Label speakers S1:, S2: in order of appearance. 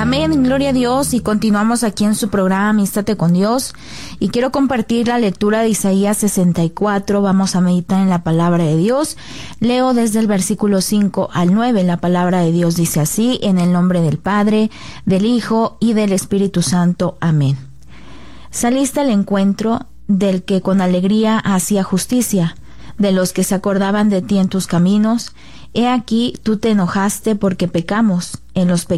S1: Amén, gloria a Dios, y continuamos aquí en su programa Amístate con Dios, y quiero compartir la lectura de Isaías 64, vamos a meditar en la palabra de Dios. Leo desde el versículo 5 al 9, la palabra de Dios dice así: en el nombre del Padre, del Hijo y del Espíritu Santo, amén. Saliste al encuentro del que con alegría hacía justicia, de los que se acordaban de ti en tus caminos. He aquí, tú te enojaste porque pecamos, en los